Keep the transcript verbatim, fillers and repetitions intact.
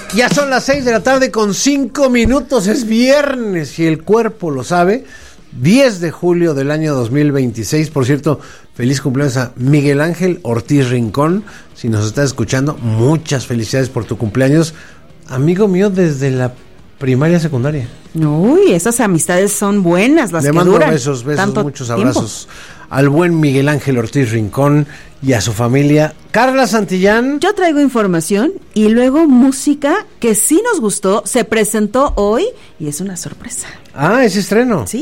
Ya son las seis de la tarde con cinco minutos, es viernes y el cuerpo lo sabe. diez de julio del año dos mil veintiséis. Por cierto, feliz cumpleaños a Miguel Ángel Ortiz Rincón. Si nos estás escuchando, muchas felicidades por tu cumpleaños. Amigo mío desde la primaria, secundaria. Uy, esas amistades son buenas, las Le que mando duran besos, besos, tanto muchos tiempo. abrazos al buen Miguel Ángel Ortiz Rincón y a su familia. Carla Santillán. Yo traigo información y luego música que sí nos gustó, se presentó hoy y es una sorpresa. Ah, es estreno. Sí.